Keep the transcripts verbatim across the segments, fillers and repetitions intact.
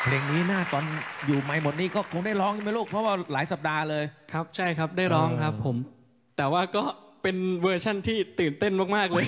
เพลงนี้หน้าตอนอยู่ไม่หมดนี่ก็คงได้ร้องใช่ไหมลูกเพราะว่าหลายสัปดาห์เลยครับใช่ครับได้ร้องครับผมแต่ว่าก็เป็นเวอร์ชั่นที่ตื่นเต้นมากๆเลย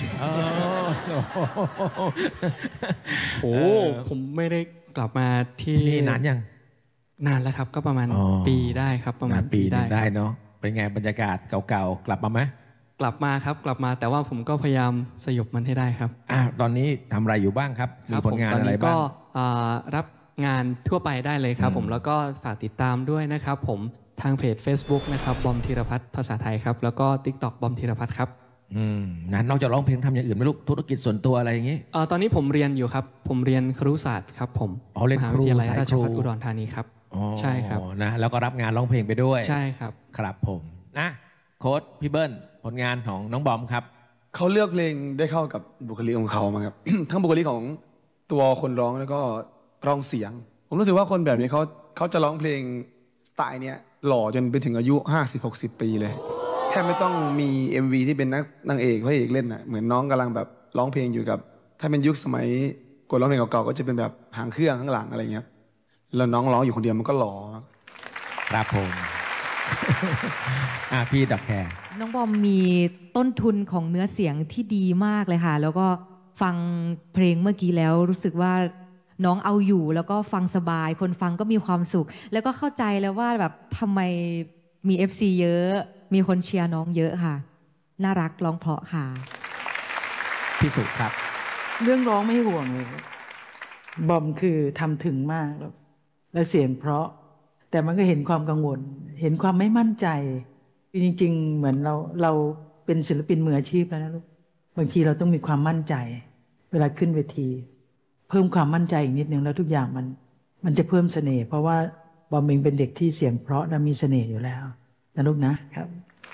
โอ้ผมไม่ได้กลับมาที่นี่นานยังนานแล้วครับก็ประมาณปีได้ครับประมาณปีได้ได้เนาะเป็นไงบรรยากาศเก่าๆกลับมาไหมกลับมาครับกลับมาแต่ว่าผมก็พยายามสยบมันให้ได้ครับอ่าตอนนี้ทำอะไรอยู่บ้างครับมีผลงานอะไรบ้างก็รับงานทั่วไปได้เลยครับผมแล้วก็ฝากติดตามด้วยนะครับผมทางเพจ Facebook นะครับบอมธีรพัฒน์ภาษาไทยครับแล้วก็ ติ๊กต็อก บอมธีรพัฒน์ครับอืมงั้นนอกจากร้องเพลงทำอย่างอื่นไหมลูกธุรกิจส่วนตัวอะไรอย่างงี้อ่าตอนนี้ผมเรียนอยู่ครับผมเรียนครุศาสตร์ครับผมอ๋อเรียนครูมหาวิทยาลัยราชภัฏอุดรธานีครับใช่ครับนะแล้วก็รับงานร้องเพลงไปด้วยใช่ครับครับผมนะโค้ชพี่เบิ้ลผลงานของน้องบอมครับเขาเลือกเพลงได้เข้ากับบุคลิกของเขามาครับ ทั้งบุคลิกของตัวคนร้องแล้วก็ร้องเสียงผมรู้สึกว่าคนแบบนี้เขาเขาจะร้องเพลงสไตล์เนี้ยหล่อจนไปถึงอายุ ห้าสิบหกสิบ ปีเลยแค่ไม่ต้องมี เอ็ม วี ที่เป็นนักนางเอกพระเอกเล่นน่ะเหมือนน้องกำลังแบบร้องเพลงอยู่กับถ้าเป็นยุคสมัยกดร้องเพลงเก่าๆก็จะเป็นแบบหางเครื่องข้างหลังอะไรเงี้ยแล้วน้องร้องอยู่คนเดียวมันก็หล่อครับผม อ่ะพี่ดักแคร์น้องบอมมีต้นทุนของเนื้อเสียงที่ดีมากเลยค่ะแล้วก็ฟังเพลงเมื่อกี้แล้วรู้สึกว่าน้องเอาอยู่แล้วก็ฟังสบายคนฟังก็มีความสุขแล้วก็เข้าใจแล้วว่าแบบทำไมมี เอฟ ซี เยอะมีคนเชียร์น้องเยอะค่ะน่ารักร้องเพราะค่ะพี่สุครับเรื่องร้องไม่ห่วงเลยบอมคือทำถึงมากแล้วเสียงเพราะแต่มันก็เห็นความกังวลเห็นความไม่มั่นใจจริงๆเหมือนเราเราเป็นศิลปินมืออาชีพแล้วนะลูกบางทีเราต้องมีความมั่นใจเวลาขึ้นเวทีเพิ่มความมั่นใจอีกนิดนึงแล้วทุกอย่างมันมันจะเพิ่มเสน่ห์เพราะว่าบอมเองเป็นเด็กที่เสียงเพราะและมีเสน่ห์อยู่แล้วนะลูกนะครับ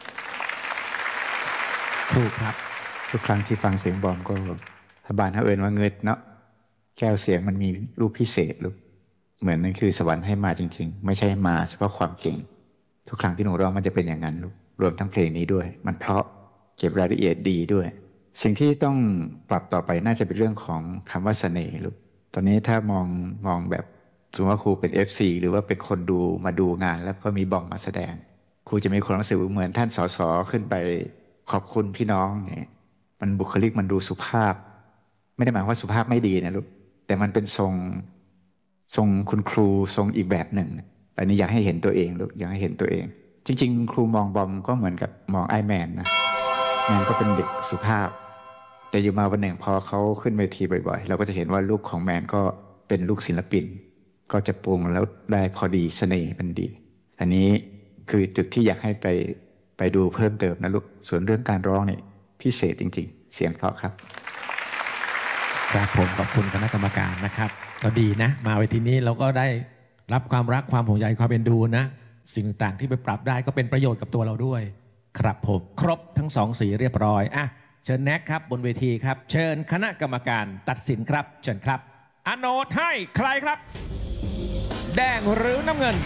ถูกครับทุกครั้งที่ฟังเสียงบอมก็ทบานเขาเอิญว่าเงิดเนาะแก้วเสียงมันมีรูปพิเศษลูกเหมือนนั่นคือสวรรค์ให้มาจริงๆไม่ใช่มาเฉพาะความเก่งทุกครั้งที่หนูร้องมันจะเป็นอย่างนั้นลูกรวมทั้งเพลงนี้ด้วยมันเพราะเก็บรายละเอียดดีด้วยสิ่งที่ต้องปรับต่อไปน่าจะเป็นเรื่องของคำว่าเสน่ห์ลูกตอนนี้ถ้ามองมองแบบสมมติว่าครูเป็น เอฟ ซี หรือว่าเป็นคนดูมาดูงานแล้วก็มีบอมมาแสดงครูจะมีความรู้สึกเหมือนท่านสสขึ้นไปขอบคุณพี่น้องเนี่ยมันบุคลิกมันดูสุภาพไม่ได้หมายว่าสุภาพไม่ดีนะลูกแต่มันเป็นทรงทรงคุณครูทรงอีกแบบหนึ่งอันนี้อยากให้เห็นตัวเองลูกอยากให้เห็นตัวเองจริงๆครูมองบอมก็เหมือนกับมองไอแมนนะแมนก็เป็นเด็กสุภาพแต่อยู่มาวันหนึ่งพอเขาขึ้นเวทีบ่อยๆเราก็จะเห็นว่าลูกของแมนก็เป็นลูกศิลปินก็จะปรุงแล้วได้พอดีเสน่ห์มันดีอันนี้คือจุดที่อยากให้ไปไปดูเพิ่มเติมนะลูกส่วนเรื่องการร้องเนี่ยพิเศษจริงๆเสียงเพราะครับครับผมขอบคุณคณะกรรมการนะครับก็ดีนะมาเวทีนี้เราก็ได้รับความรักความห่วงใยความเป็นดูนะสิ่งต่างที่ไปปรับได้ก็เป็นประโยชน์กับตัวเราด้วยครับผมครบทั้งสองสีเรียบร้อยอ่ะเชิญแน็กครับบนเวทีครับเชิญคณะกรรมการตัดสินครับเชิญครับอโนดให้ใครครับแดงหรือน้ำเงิน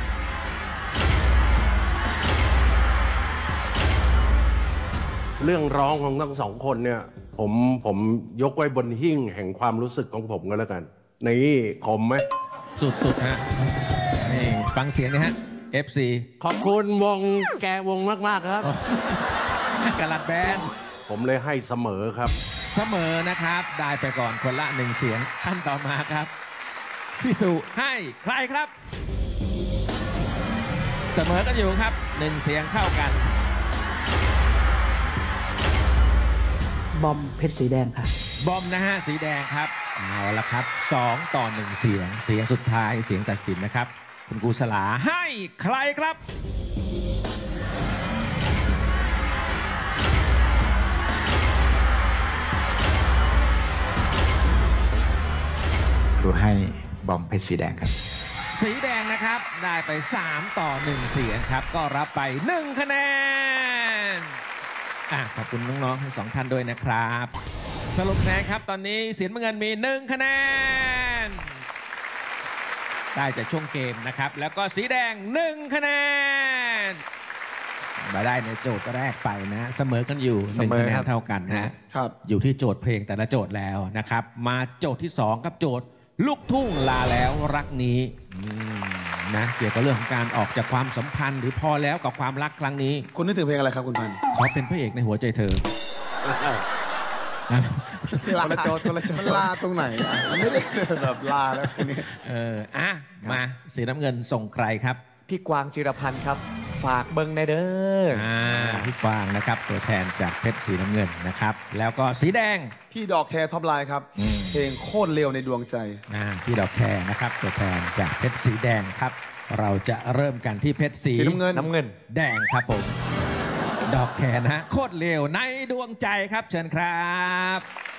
เรื่องร้องของทั้งสองคนเนี่ยผมผมยกไว้บนหิ้งแห่งความรู้สึกของผมก็แล้วกันนี่คมไหมสุดๆฮะนี่ฟังเสียงนะฮะ เอฟ ซีขอบคุณวงแกวงมากๆครับกาลัดแบนผมเลยให้เสมอครับเสมอนะครับได้ไปก่อนคนละหนึ่งเสียงท่านต่อมาครับพี่สุให้ใครครับเสมอกันอยู่ครับหนึ่งเสียงเท่ากันบอมเพชรสีแดงค่ะบอมนะฮะสีแดงครับเอาละครับสองต่อหนึ่งเสียงเสียงสุดท้ายเสียงตัดสินนะครับคุณครูสลาให้ใครครับครูให้บอมเพชรสีแดงครับสีแดงนะครับได้ไปสามต่อหนึ่งเสียงครับก็รับไปหนึ่งคะแนนอ่ะขอบคุณน้องๆทั้งสองท่านด้วยนะครับสรุปคะแนนครับตอนนี้สีน้ำเงินมีหนึ่งคะแนนได้จากช่วงเกมนะครับแล้วก็สีแดงหนึ่งคะแนนมาได้ในโจทย์แรกไปนะเสมอกันอยู่หนึ่งคะแนนเท่ากันนะครับอยู่ที่โจทย์เพลงแต่ละโจทย์แล้วนะครับมาโจทย์ที่สองกับโจทย์ลูกทุ่งลาแล้วรักนี้อืมนะเกี่ยวกับเรื่องของการออกจากความสัมพันธ์หรือพอแล้วกับความรักครั้งนี้คุณนึกถึงเพลงอะไรครับคุณพันธุ์ขอเป็นพระเอกในหัวใจเธอนะลาโจทย์คนละโจทย์มันลาตรงไหนอ่ะมันไม่ได้แบบลาแล้วคนนี้เอออ่ะมาสีน้ำเงินส่งใครครับพี่กวางจิรพันธ์ครับ ฝากเบิงในเด้ออ่าพี่กวางนะครับตัวแทนจากเพชรสีน้ำเงินนะครับแล้วก็สีแดงที่ดอกแคร์ท็อปไลน์ครับอืมเพลงโคตรเร็วในดวงใจอ่าพี่ดอกแคร์นะครับตัวแทนจากเพชรสีแดงครับ เราจะเริ่มกันที่เพชรสีสีน้ำเงินน้ำเงินแดงครับผม ดอกแคร์นะโคตรเร็วในดวงใจครับเชิญครับ